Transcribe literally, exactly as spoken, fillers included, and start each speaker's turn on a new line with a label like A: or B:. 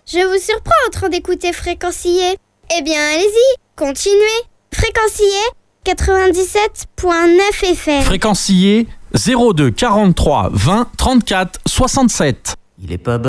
A: Je vous surprends en train d'écouter Fréquencier. Eh bien, allez-y, continuez. Fréquencier quatre-vingt-dix-sept virgule neuf F M.
B: Fréquencier zéro deux quarante-trois vingt trente-quatre soixante-sept.
C: Il est pas